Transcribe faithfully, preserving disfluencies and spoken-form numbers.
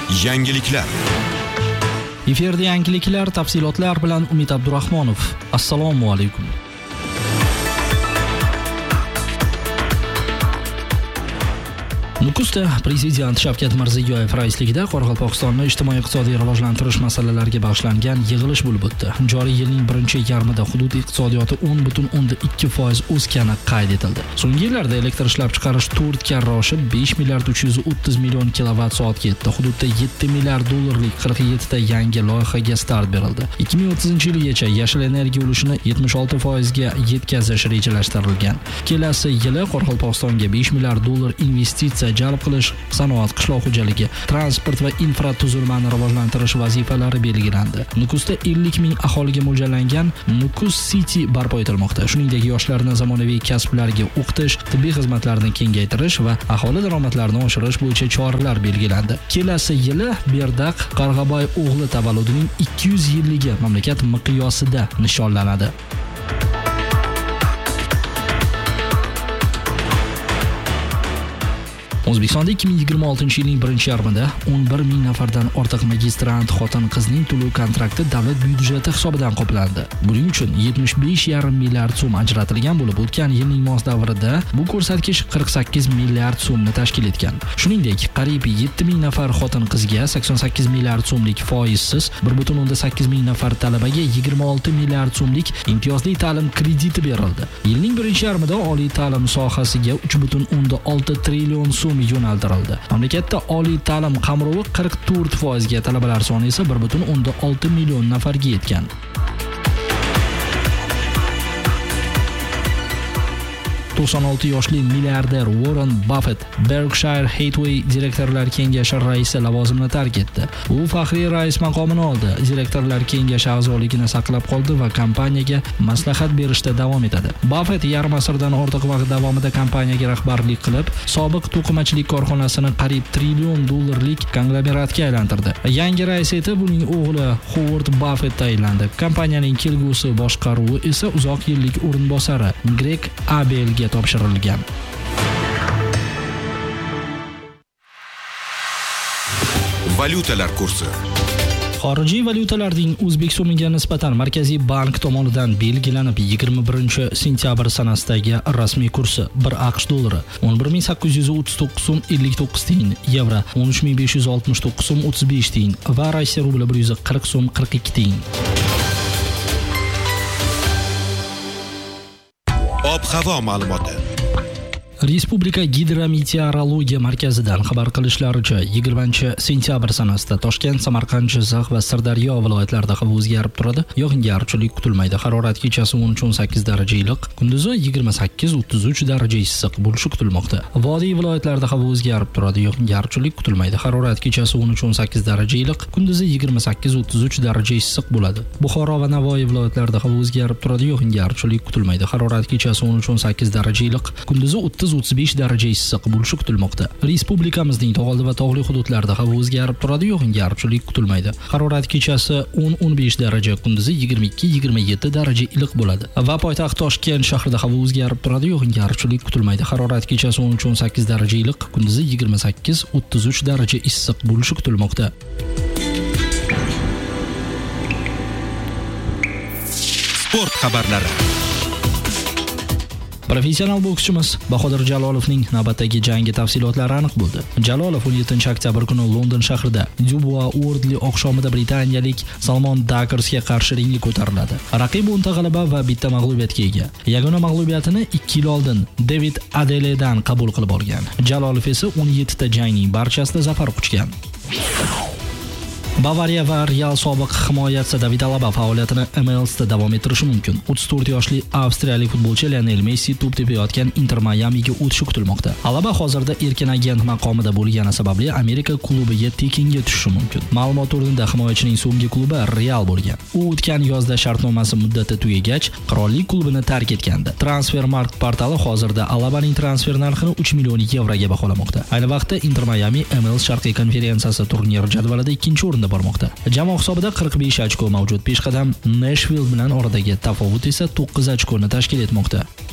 Yangiliklar. Efirda yangiliklar, tafsilotlar bilan Umid Abdurahmonov. Assalomu alaykum. Nukusda Prezident Shavkat Mirziyoyev raisligida Qoraqalpog'istonni ijtimoiy-iqtisodiy rivojlantirish masalalariga bag'ishlangan yig'ilish bo'lib o'tdi. Joriy yilning birinchi yarmida hudud iqtisodiyoti o'n butun o'nda ikki foiz o'sgani qayd etildi. So'nggi yillarda elektr ishlab chiqarish to'rt karra oshib besh milliard uch yuz o'ttiz million kilovatt soatga yetdi. Hududda yetti milliard dollarlik qirq yetti ta yangi loyihaga start berildi. ikki ming o'ttizinchi yilgacha yashil energiya ulushini yetmish olti foizga yetkazish rejalashtirilgan. Kelasi yili Qoraqalpog'istonga besh milliard dollar investitsiya jalb qilish, sanoat, qishloq xo'jaligi, transport va infratuzilmani rivojlantirish vazifalari belgilandi. Nukusda ellik ming aholiga mo'ljallangan Nukus City barpo etilmoqda. Shuningdek, yoshlarni zamonaviy kasblarga o'qitish, tibbiy xizmatlarni kengaytirish va aholi daromadlarini oshirish bo'yicha choralar belgilandi. Kelasi yili Berdaq Qarg'abay o'g'li tavalludining ikki yuz yilligi mamlakat miqyosida nishonlanadi. O'zbekistonda ikki ming yigirma oltinchi yilning birinchi yarmida o'n bir ming nafardan ortiq magistrant xotin-qizning to'lov kontrakti davlat byudjeti hisobidan qoplandi. Buning uchun yetmish besh yarim milliard so'm ajratilgan bo'lib, o'tgan yilning mos davrida bu ko'rsatkich qirq sakkiz milliard so'mni tashkil etgan. Shuningdek, qariyb yetti ming nafar xotin-qizga sakson sakkiz milliard so'mlik foizsiz, bir butun o'nda sakkiz ming nafar talabaga yigirma olti milliard so'mlik imtiyozli ta'lim krediti berildi. Yilning birinchi yarmida oliy ta'lim sohasiga uch butun o'nda olti trillion so'm yo'naltirildi. Mamlakatda oliy ta'lim qamrovi qirq to'rt foizga, talabalar soni esa bir butun o'nda olti million nafarga yetgan. to'qson olti yoshli milliarder Warren Buffett Berkshire Hathaway direktorlar kengashi raisi lavozimini tark etdi. U faxriy rais maqomini oldi, direktorlar kengashi a'zoligini saqlab qoldi va kompaniyaga maslahat berishda davom etadi. Buffett yarim asrdan ortiq vaqt davomida kompaniyaga rahbarlik qilib, sobiq to'qimachilik korxonasini qariyb trillion dollarlik konglomeratga aylantirdi. Yangi rais etib uning o'g'li Howard Buffett tayinlandi. Kompaniyaning kelgusi boshqaruvi esa uzoq yillik o'rinbosari Greg Abelga topshirilgan. Valyutalar kursi. Xorijiy valyutalarning O'zbek so'miga nisbatan Markaziy bank tomonidan belgilanib yigirma birinchi sentyabr sanasidagi rasmiy kursi: bir AQSh dollari o'n bir ming sakkiz yuz o'ttiz to'qqiz so'm ellik to'qqiz tiyin, yevro o'n uch ming besh yuz oltmish to'qqiz so'm o'ttiz besh tiyin va Rossiya rubli bir yuz qirq so'm qirq ikki tiyin. Ob-havo ma'lumoti. Respublika Gidrometeorologiya markazidan xabar qilishlaricha, yigirmanchi sentyabr sanasida Toshkent, Samarqand, Jizzax va Sirdaryo viloyatlarida havo o'zgarib turadi. Yog'ingarchilik kutilmaydi. Harorat kechasi o'n uch o'n sakkiz daraja iliq, kunduzi yigirma sakkiz o'ttiz uch daraja issiq bo'lishi kutilmoqda. Vodiy viloyatlarida havo o'zgarib turadi. Yog'ingarchilik kutilmaydi. Harorat kechasi o'n uch o'n sakkiz daraja iliq, kunduzi yigirma sakkiz o'ttiz uch daraja issiq bo'ladi. Buxoro va Navoiy viloyatlarida havo o'zgarib turadi. Yog'ingarchilik kutilmaydi. Harorat kechasi o'n uch o'n sakkiz daraja iliq, kunduzi o'ttiz o'ttiz besh daraja issiq bo'lishi kutilmoqda. Respublikamizning tog'oldi va tog'li hududlarida havo o'zgarib turadi, yog'ingarchilik kutilmaydi. Harorat kechasi o'n o'n besh daraja, kunduzi yigirma ikki yigirma yetti daraja iliq bo'ladi. Va poytaxt Toshkent shahrida havo o'zgarib turadi, yog'ingarchilik kutilmaydi. Harorat kechasi o'n uch o'n sakkiz daraja iliq, kunduzi yigirma sakkiz o'ttiz uch daraja issiq bo'lishi kutilmoqda. Sport xabarlari. Professional bokschimiz Bahodir Jalolovning navbatdagi jangi tafsilotlari aniq bo'ldi. Jalolov o'n yettinchi oktyabr kuni London shahrida Dubois Worldly oqshomida britaniyalik Salmon Dakersga qarshi ringga ko'tariladi. Raqib o'nta g'alaba va bitta mag'lubiyatga ega. Yagona mag'lubiyatini ikki yil oldin David Adeledan qabul qilib olgan. Jalolov esa o'n yetti ta jangning barchasida zafar quchgan. Bavariya va Real sobiq himoyachisi David Alaba faoliyatini M L S da davom ettirishi mumkin. o'ttiz to'rt yoshli avstriyalik futbolchi Lionel Messi to'p tepayotgan Inter Miamiga o'tishi kutilmoqda. Alaba hozirda erkin agent maqomida bo'lgani sababli Amerika klubiga tekinga tushishi mumkin. Ma'lumot o'rnida himoyachining so'nggi klubi Real bo'lgan. U o'tgan yozda shartnomasi muddati tugagach, qirollik klubini tark etgandi. Transfermarkt portali hozirda Alabaning transfer narxini uch million yevroga baholamoqda. Ayni vaqtda Inter Miami M L S Sharqiy konferensiyasi turnir jadvalida ikkinchi o'rinda bormoqda. Jamoa hisobida qirq besh ochko mavjud. Peshqadam Nashville bilan oradagi tafovut esa to'qqiz ochkoni tashkil etmoqda.